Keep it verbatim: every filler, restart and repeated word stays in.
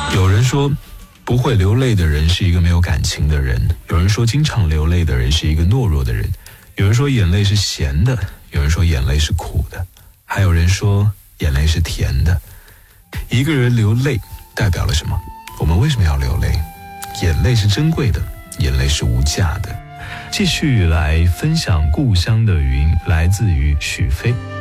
有人说不会流泪的人是一个没有感情的人，有人说经常流泪的人是一个懦弱的人，有人说眼泪是咸的，有人说眼泪是苦的，还有人说眼泪是甜的。一个人流泪代表了什么？我们为什么要流泪？眼泪是珍贵的，眼泪是无价的。继续来分享故乡的云，来自于许飞。